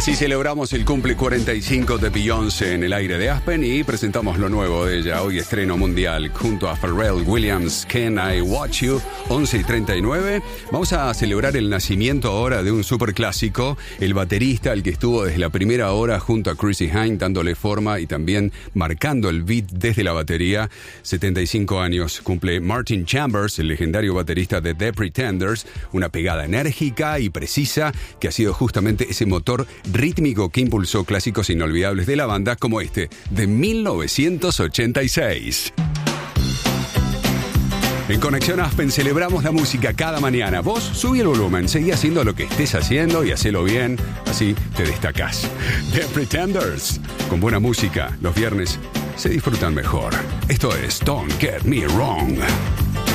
Así celebramos el cumple 45 de Beyoncé en el aire de Aspen y presentamos lo nuevo de ella. Hoy estreno mundial junto a Pharrell Williams, Can I Watch You, 11:39. Vamos a celebrar el nacimiento ahora de un superclásico, el baterista, el que estuvo desde la primera hora junto a Chrissy Hynde, dándole forma y también marcando el beat desde la batería. 75 años cumple Martin Chambers, el legendario baterista de The Pretenders, una pegada enérgica y precisa que ha sido justamente ese motor rítmico que impulsó clásicos inolvidables de la banda como este, de 1986. En Conexión Aspen celebramos la música cada mañana. Vos subí el volumen, seguí haciendo lo que estés haciendo y hacelo bien, así te destacás. The Pretenders, con buena música, los viernes se disfrutan mejor. Esto es Don't Get Me Wrong.